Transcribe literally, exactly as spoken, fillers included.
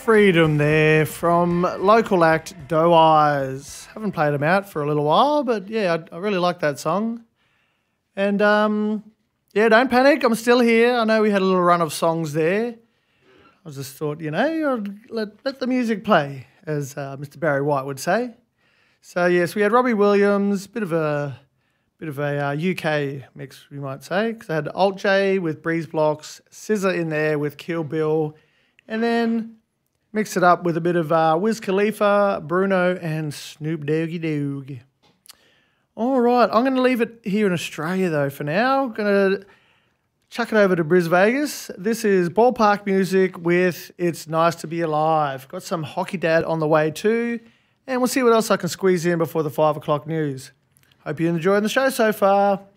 Freedom there from local act Doe Eyes. Haven't played them out for a little while, but yeah, I, I really like that song. And um, yeah, don't panic, I'm still here. I know we had a little run of songs there. I just thought, you know, let, let the music play, as uh, Mister Barry White would say. So yes, we had Robbie Williams, bit of a bit of a uh, U K mix, we might say, because I had Alt J with Breeze Blocks, S Z A in there with Kill Bill, and then mix it up with a bit of uh, Wiz Khalifa, Bruno, and Snoop Doggy Dogg. All right, I'm going to leave it here in Australia, though, for now. Going to chuck it over to Bris Vegas. This is Ballpark Music with It's Nice to Be Alive. Got some Hockey Dad on the way, too. And we'll see what else I can squeeze in before the five o'clock news. Hope you're enjoying the show so far.